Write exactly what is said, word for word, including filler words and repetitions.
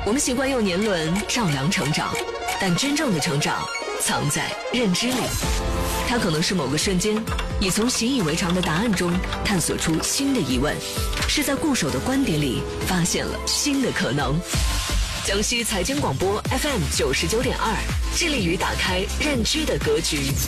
我们习惯用年轮丈量成长，但真正的成长藏在认知里。它可能是某个瞬间，你从习以为常的答案中探索出新的疑问，是在固守的观点里发现了新的可能。江西财经广播 F M 九十九点二，致力于打开认知的格局。